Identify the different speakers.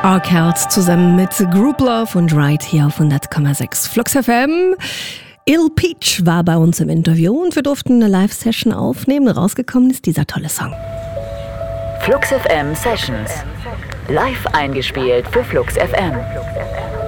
Speaker 1: Arkells zusammen mit Group Love und Right hier auf 100,6 Flux FM. Il Peach war bei uns im Interview und wir durften eine Live-Session aufnehmen. Rausgekommen ist dieser tolle Song.
Speaker 2: Flux FM Sessions. Live eingespielt für Flux FM.